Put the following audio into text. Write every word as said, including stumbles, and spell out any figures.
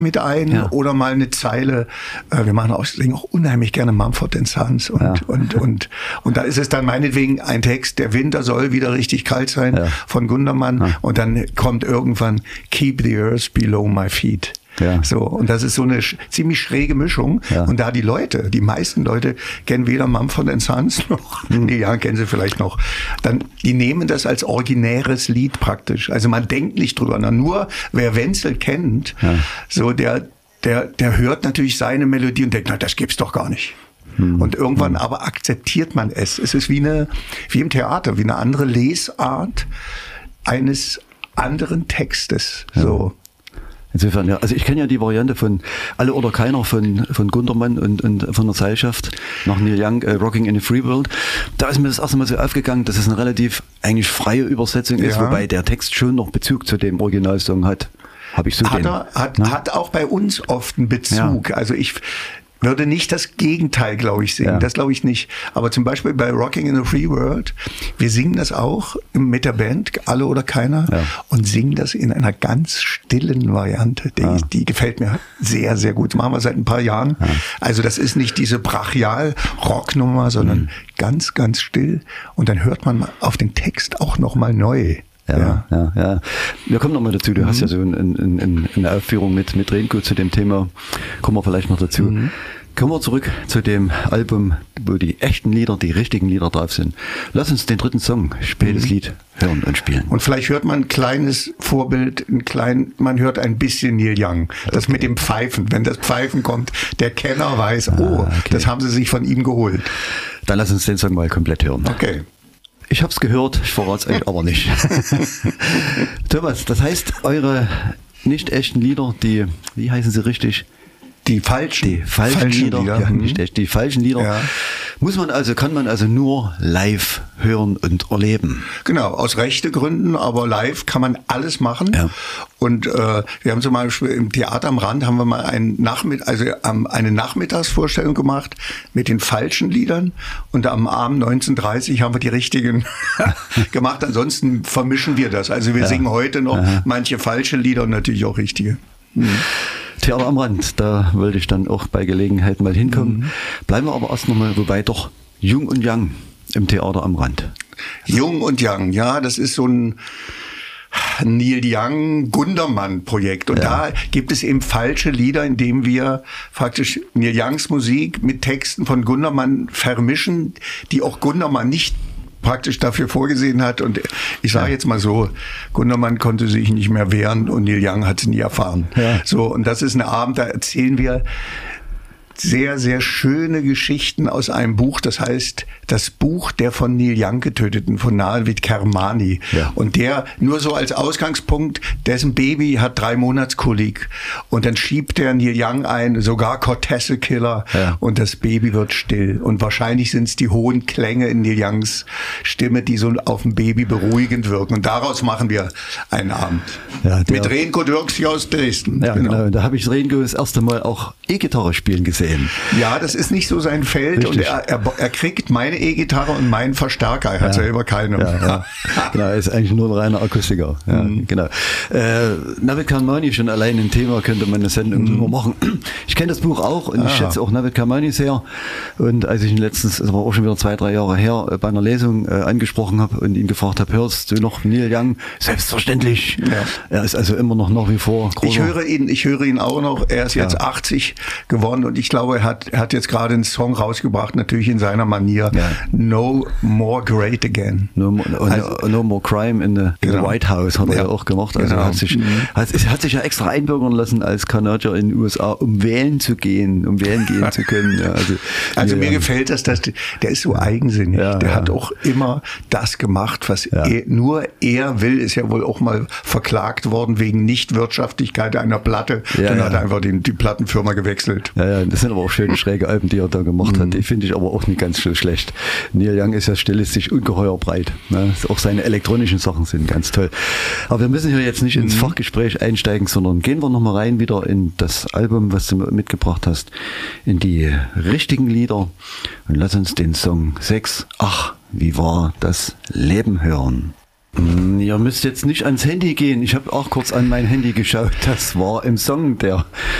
mit ein ja. oder mal eine Zeile. Äh, wir machen auch, singen auch unheimlich gerne Mumford and Sons und, ja. und, und, und da ist es dann meinetwegen ein Text, der Winter soll wieder richtig kalt sein ja. von Gundermann ja. und dann kommt irgendwann Keep the Earth Below My Feet. Ja. So, und das ist so eine sch- ziemlich schräge Mischung. Ja. Und da die Leute, die meisten Leute kennen weder Mumford and Sons noch, hm. nee, ja, kennen sie vielleicht noch, dann, die nehmen das als originäres Lied praktisch. Also man denkt nicht drüber nach. Nur wer Wenzel kennt, ja. so der, der, der hört natürlich seine Melodie und denkt, na, das gibt's doch gar nicht. Hm. Und irgendwann hm. aber akzeptiert man es. Es ist wie eine, wie im Theater, wie eine andere Lesart eines anderen Textes, ja. so. Insofern, ja. Also ich kenne ja die Variante von Alle oder Keiner von, von Gundermann und, und von der Seilschaft nach Neil Young, äh, Rocking in a Free World. Da ist mir das erste Mal so aufgegangen, dass es eine relativ eigentlich freie Übersetzung ist, ja. wobei der Text schon noch Bezug zu dem Originalsong hat. Habe ich so hat den, er, hat, ne? hat auch bei uns oft einen Bezug. Ja. Also ich würde nicht das Gegenteil, glaube ich, singen. Ja. Das glaube ich nicht. Aber zum Beispiel bei Rocking in a Free World, wir singen das auch mit der Band, Alle oder Keiner, ja. und singen das in einer ganz stillen Variante. Die, ja. die gefällt mir sehr, sehr gut. Das machen wir seit ein paar Jahren. Ja. Also das ist nicht diese Brachial-Rocknummer, sondern mhm. ganz, ganz still. Und dann hört man auf den Text auch nochmal neu. Ja, ja, ja, ja. Wir kommen nochmal dazu. Du mhm. hast ja so ein, ein, ein, eine Aufführung mit, mit Renko zu dem Thema. Kommen wir vielleicht noch dazu. Mhm. Kommen wir zurück zu dem Album, wo die echten Lieder, die richtigen Lieder drauf sind. Lass uns den dritten Song, Spätes mhm. Lied, hören und spielen. Und vielleicht hört man ein kleines Vorbild, ein klein, man hört ein bisschen Neil Young. Das okay. mit dem Pfeifen. Wenn das Pfeifen kommt, der Kenner weiß, ah, oh, okay. das haben sie sich von ihm geholt. Dann lass uns den Song mal komplett hören. Okay. Ich hab's gehört, ich verrate es euch aber nicht. Thomas, das heißt, eure nicht echten Lieder, die, wie heißen sie richtig? Die falschen, die falschen, falschen Lieder, Lieder. Ja, mhm. nicht echt, die falschen Lieder, ja. muss man also, kann man also nur live hören und erleben. Genau, aus rechten Gründen, aber live kann man alles machen. Ja. Und äh, wir haben zum Beispiel im Theater am Rand haben wir mal einen Nachmitt- also, ähm, eine Nachmittagsvorstellung gemacht mit den falschen Liedern und am Abend neunzehn Uhr dreißig haben wir die richtigen gemacht. Ansonsten vermischen wir das. Also wir ja. singen heute noch Aha. manche falsche Lieder und natürlich auch richtige. Mhm. Theater am Rand, da wollte ich dann auch bei Gelegenheit mal hinkommen. Mhm. Bleiben wir aber erst nochmal, wobei doch Jung und Young im Theater am Rand. Jung und Young, ja, das ist so ein Neil Young Gundermann Projekt. Und ja. da gibt es eben falsche Lieder, indem wir praktisch Neil Youngs Musik mit Texten von Gundermann vermischen, die auch Gundermann nicht praktisch dafür vorgesehen hat. Und ich sage ja. jetzt mal so, Gundermann konnte sich nicht mehr wehren und Neil Young hat es nie erfahren. Ja. So, und das ist ein Abend, da erzählen wir sehr, sehr schöne Geschichten aus einem Buch, das heißt Das Buch der von Neil Young Getöteten von Navid Kermani. Ja. Und der, nur so als Ausgangspunkt, dessen Baby hat drei Monatskolik und dann schiebt der Neil Young ein, sogar Cortese Killer ja. und das Baby wird still. Und wahrscheinlich sind es die hohen Klänge in Neil Youngs Stimme, die so auf dem Baby beruhigend wirken. Und daraus machen wir einen Abend. Ja, mit Renko Dürksi aus Dresden. Ja, genau. genau. Da habe ich Renko das erste Mal auch E-Gitarre spielen gesehen. Ja, das ist nicht so sein Feld. Richtig. Und er, er, er kriegt meine E-Gitarre und meinen Verstärker. Er hat ja. selber keine. Ja, ja. Genau, er ist eigentlich nur ein reiner Akustiker. Ja, mhm. genau. Äh, Navid Kermani, schon allein ein Thema, könnte man eine Sendung drüber mhm. machen. Ich kenne das Buch auch und Aha. ich schätze auch Navid Kermani sehr. Und als ich ihn letztens, das war auch schon wieder zwei, drei Jahre her, bei einer Lesung äh, angesprochen habe und ihn gefragt habe, hörst du noch Neil Young? Selbstverständlich. Ja. Er ist also immer noch nach wie vor großer. Ich höre ihn, ich höre ihn auch noch. Er ist jetzt ja. achtzig geworden und ich glaube, er hat, er hat jetzt gerade einen Song rausgebracht, natürlich in seiner Manier. Ja. No More Great Again. No, more, also, no, no More Crime in the, in genau. the White House hat er ja auch gemacht. Also genau. hat, sich, mhm. hat, hat sich ja extra einbürgern lassen als Kanadier in den U S A, um wählen zu gehen, um wählen gehen zu können. Ja, also also ja, mir gefällt das, dass der ist so eigensinnig. Ja, der ja. hat auch immer das gemacht, was ja. er, nur er will. Ist ja wohl auch mal verklagt worden wegen Nichtwirtschaftlichkeit einer Platte. Ja, Dann ja. hat er einfach die, die Plattenfirma gewechselt. Ja, ja, das sind aber auch schöne schräge Alben, die er da gemacht mhm. hat. Die finde ich aber auch nicht ganz so schlecht. Neil Young ist ja stilistisch ungeheuer breit. Ne? Auch seine elektronischen Sachen sind ganz toll. Aber wir müssen hier jetzt nicht ins mhm. Fachgespräch einsteigen, sondern gehen wir nochmal rein wieder in das Album, was du mitgebracht hast, in die richtigen Lieder und lass uns den Song sechs, ach, wie war das Leben hören. Ihr müsst jetzt nicht ans Handy gehen. Ich habe auch kurz an mein Handy geschaut. Das war im Song, der